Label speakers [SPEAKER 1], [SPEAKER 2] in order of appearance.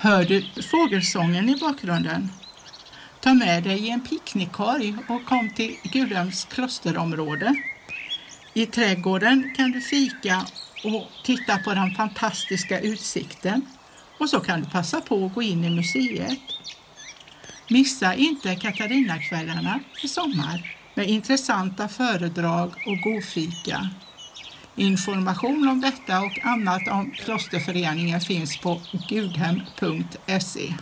[SPEAKER 1] Hör du fågelsången i bakgrunden? Ta med dig en picknickkorg och kom till Gudhems klosterområde. I trädgården kan du fika och titta på den fantastiska utsikten. Och så kan du passa på att gå in i museet. Missa inte Katarinakvällarna i sommar med intressanta föredrag och godfika. Information om detta och annat om klosterföreningen finns på gudhem.se.